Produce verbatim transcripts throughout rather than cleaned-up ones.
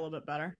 little bit better.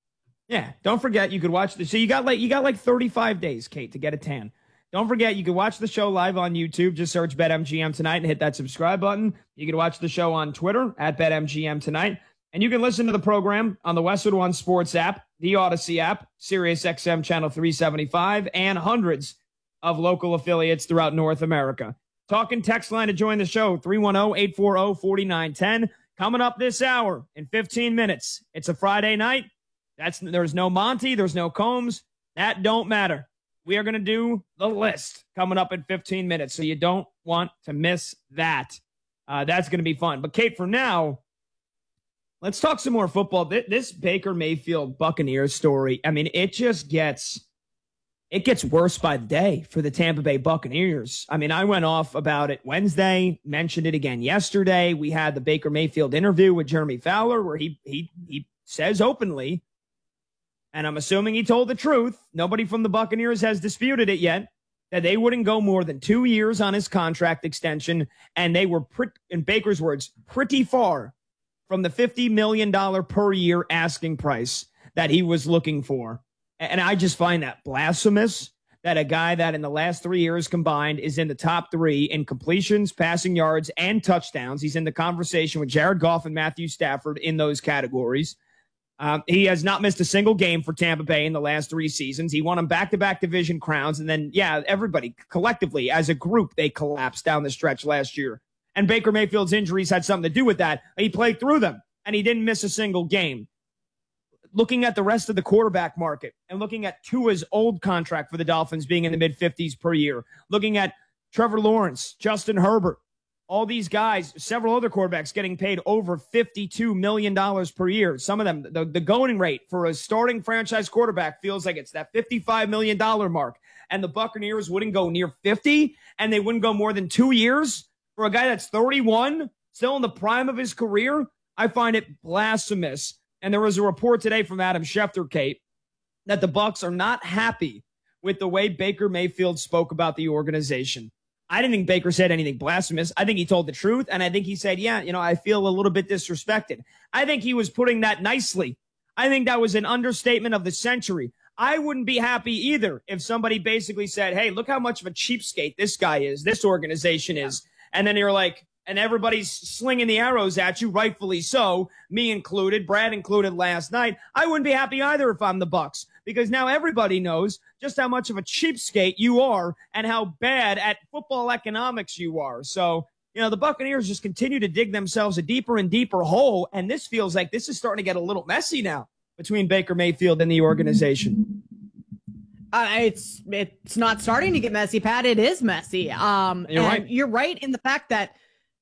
Yeah, don't forget you could watch the. So you got like you got like thirty-five days, Kate, to get a tan. Don't forget you can watch the show live on YouTube. Just search BetMGM Tonight and hit that subscribe button. You can watch the show on Twitter at BetMGM Tonight, and you can listen to the program on the Westwood One Sports app, the Odyssey app, Sirius X M channel three seventy-five, and hundreds of local affiliates throughout North America. Talking text line to join the show, three one zero, eight four zero, four nine one zero. Coming up this hour in fifteen minutes. It's a Friday night. That's There's no Monty. There's no Combs. That don't matter. We are going to do the list coming up in fifteen minutes, so you don't want to miss that. Uh, that's going to be fun. But, Kate, for now, let's talk some more football. This Baker Mayfield Buccaneers story, I mean, it just gets it gets worse by the day for the Tampa Bay Buccaneers. I mean, I went off about it Wednesday, mentioned it again yesterday. We had the Baker Mayfield interview with Jeremy Fowler where he he he says openly, and I'm assuming he told the truth, nobody from the Buccaneers has disputed it yet, that they wouldn't go more than two years on his contract extension, and they were, pre- in Baker's words, pretty far from the fifty million dollars per year asking price that he was looking for. And I just find that blasphemous that a guy that in the last three years combined is in the top three in completions, passing yards, and touchdowns. He's in the conversation with Jared Goff and Matthew Stafford in those categories. Um, he has not missed a single game for Tampa Bay in the last three seasons. He won them back-to-back division crowns. And then, yeah, everybody collectively as a group, they collapsed down the stretch last year. And Baker Mayfield's injuries had something to do with that. He played through them, and he didn't miss a single game. Looking at the rest of the quarterback market and looking at Tua's old contract for the Dolphins being in the mid-fifties per year, looking at Trevor Lawrence, Justin Herbert, all these guys, several other quarterbacks getting paid over fifty-two million dollars per year. Some of them, the, the going rate for a starting franchise quarterback feels like it's that fifty-five million dollars mark. And the Buccaneers wouldn't go near fifty, and they wouldn't go more than two years for a guy that's thirty-one, still in the prime of his career. I find it blasphemous. And there was a report today from Adam Schefter, Kate, that the Bucs are not happy with the way Baker Mayfield spoke about the organization. I didn't think Baker said anything blasphemous. I think he told the truth, and I think he said, yeah, you know, I feel a little bit disrespected. I think he was putting that nicely. I think that was an understatement of the century. I wouldn't be happy either if somebody basically said, hey, look how much of a cheapskate this guy is, this organization is. And then you're like, and everybody's slinging the arrows at you, rightfully so, me included, Brad included last night. I wouldn't be happy either if I'm the Bucs, because now everybody knows just how much of a cheapskate you are and how bad at football economics you are. So, you know, the Buccaneers just continue to dig themselves a deeper and deeper hole, and this feels like this is starting to get a little messy now between Baker Mayfield and the organization. Uh, it's it's not starting to get messy, Pat. It is messy. Um, you're and right. You're right in the fact that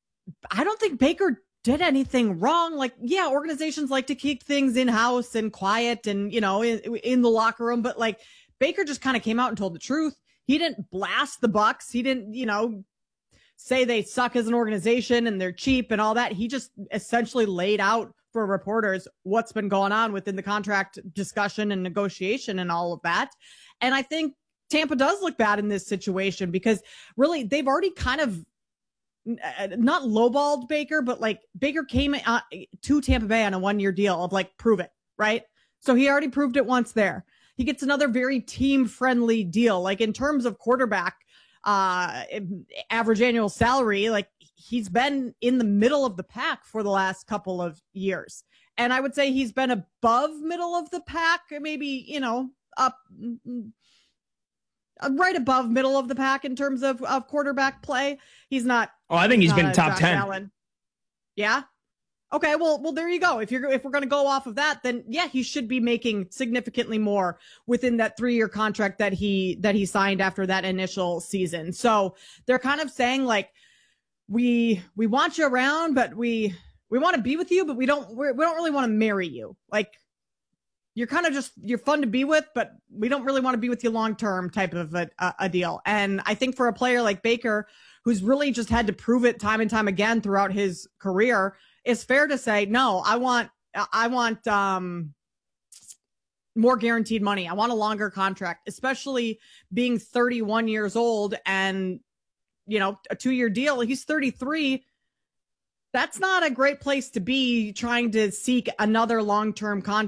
I don't think Baker did anything wrong. Like, yeah, organizations like to keep things in-house and quiet and, you know, in, in the locker room. But, like, Baker just kind of came out and told the truth. He didn't blast the Bucs. He didn't, you know, say they suck as an organization and they're cheap and all that. He just essentially laid out for reporters what's been going on within the contract discussion and negotiation and all of that. And I think Tampa does look bad in this situation because, really, they've already kind of not lowballed Baker, but like Baker came uh, to Tampa Bay on a one-year deal of like, prove it, right? So he already proved it once there. He gets another very team-friendly deal. Like in terms of quarterback uh, average annual salary, like he's been in the middle of the pack for the last couple of years. And I would say he's been above middle of the pack, maybe, you know, up right above middle of the pack in terms of, of quarterback play. He's not. Oh, I think he's been top Josh ten. Allen. Yeah. Okay. Well, well, there you go. If you're, if we're going to go off of that, then yeah, he should be making significantly more within that three-year contract that he, that he signed after that initial season. So they're kind of saying like, we, we want you around, but we, we want to be with you, but we don't, we're, we don't really want to marry you. Like, you're kind of just, you're fun to be with, but we don't really want to be with you long-term type of a, a, a deal. And I think for a player like Baker, who's really just had to prove it time and time again throughout his career, it's fair to say, no, I want, I want um, more guaranteed money. I want a longer contract, especially being thirty-one years old and, you know, a two-year deal. He's thirty-three. That's not a great place to be trying to seek another long-term contract.